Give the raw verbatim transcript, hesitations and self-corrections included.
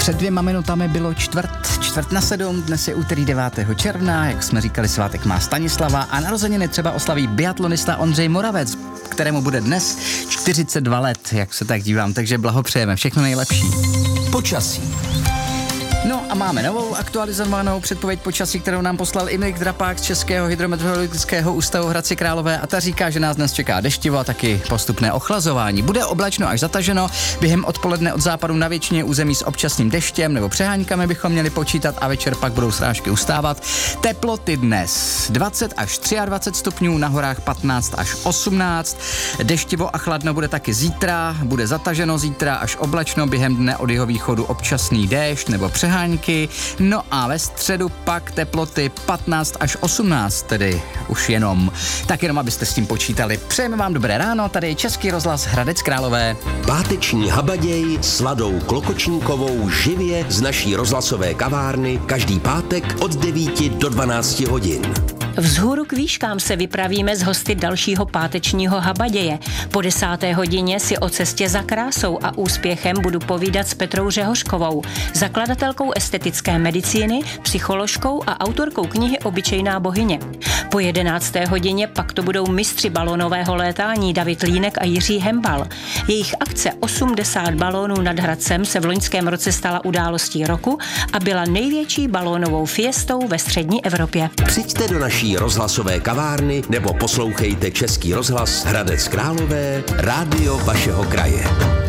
Před dvěma minutami bylo čtvrt, čtvrt na sedm, dnes je úterý devátého června, jak jsme říkali, svátek má Stanislava a narozeniny třeba oslaví biatlonista Ondřej Moravec, kterému bude dnes čtyřicet dva let, jak se tak dívám, takže blahopřejeme, všechno nejlepší. Počasí. No a máme novou aktualizovanou předpověď počasí, kterou nám poslal Imrik Drapák z Českého hydrometeorologického ústavu v Hradci Králové a ta říká, že nás dnes čeká deštivo a taky postupné ochlazování. Bude oblačno až zataženo, během odpoledne od západu na většině území s občasným deštěm nebo přeháňkami bychom měli počítat a večer pak budou srážky ustávat. Teploty dnes dvacet až dvacet tři stupňů, na horách patnáct až osmnáct. Deštivo a chladno bude taky zítra, bude zataženo zítra až oblačno, během dne od jihovýchodu občasný déšť nebo přeháňky. No a ve středu pak teploty patnáct až osmnáct, tedy už jenom. Tak jenom, abyste s tím počítali. Přejeme vám dobré ráno, tady je Český rozhlas Hradec Králové. Páteční habaděj s Ladou Klokočníkovou živě z naší rozhlasové kavárny každý pátek od devíti do dvanácti hodin. Vzhůru k výškám se vypravíme s hosty dalšího pátečního habaděje. Po desáté hodině si o cestě za krásou a úspěchem budu povídat s Petrou Řehořkovou, zakladatelkou estetické medicíny, psycholožkou a autorkou knihy Obyčejná bohyně. Po jedenácté hodině pak to budou mistři balónového létání David Línek a Jiří Hembal. Jejich akce osmdesát balónů nad Hradcem se v loňském roce stala událostí roku a byla největší balónovou fiestou ve střední Evropě. Přijďte do naší rozhlasové kavárny nebo poslouchejte Český rozhlas Hradec Králové, rádio vašeho kraje.